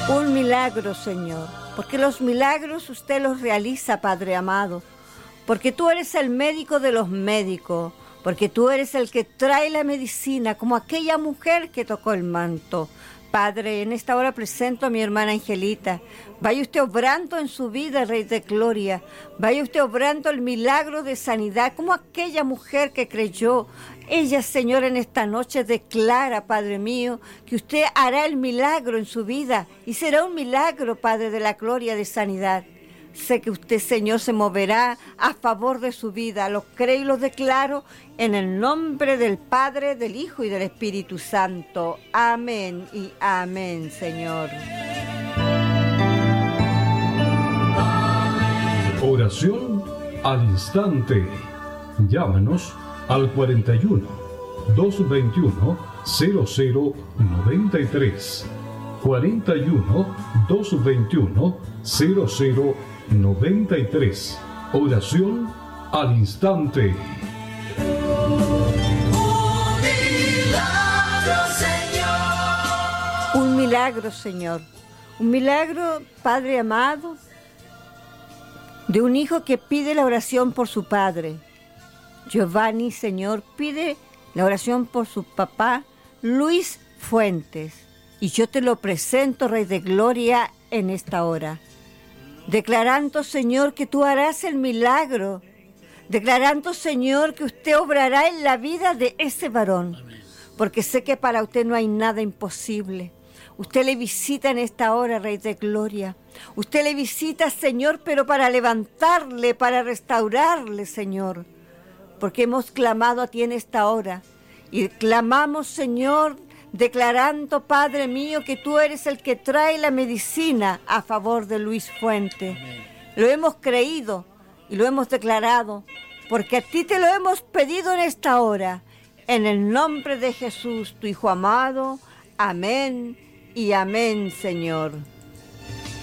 Un milagro, Señor, porque los milagros usted los realiza, Padre amado, porque tú eres el médico de los médicos, porque tú eres el que trae la medicina, como aquella mujer que tocó el manto. Padre, en esta hora presento a mi hermana Angelita. Vaya usted obrando en su vida, Rey de Gloria. Vaya usted obrando el milagro de sanidad, como aquella mujer que creyó. Ella, Señor, en esta noche declara, Padre mío, que usted hará el milagro en su vida. Y será un milagro, Padre de la gloria, de sanidad. Sé que usted, Señor, se moverá a favor de su vida. Lo creo y lo declaro en el nombre del Padre, del Hijo y del Espíritu Santo. Amén y amén, Señor. Oración al instante. Llámanos al 41 221 0093. 41 221 0093. Oración al instante. Un milagro, Señor. Un milagro, Padre amado, de un hijo que pide la oración por su padre. Giovanni, Señor, pide la oración por su papá, Luis Fuentes. Y yo te lo presento, Rey de Gloria, en esta hora. Declarando, Señor, que tú harás el milagro. Declarando, Señor, que usted obrará en la vida de ese varón. Porque sé que para usted no hay nada imposible. Usted le visita en esta hora, Rey de Gloria. Usted le visita, Señor, pero para levantarle, para restaurarle, Señor. Porque hemos clamado a ti en esta hora. Y clamamos, Señor, declarando, Padre mío, que tú eres el que trae la medicina a favor de Luis Fuente. Lo hemos creído y lo hemos declarado, porque a ti te lo hemos pedido en esta hora. En el nombre de Jesús, tu Hijo amado. Amén y amén, Señor.